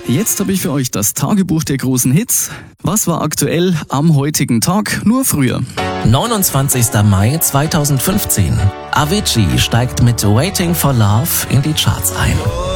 Jetzt habe ich für euch das Tagebuch der großen Hits. Was war aktuell am heutigen Tag, nur früher? 29. Mai 2015. Avicii steigt mit Waiting for Love in die Charts ein.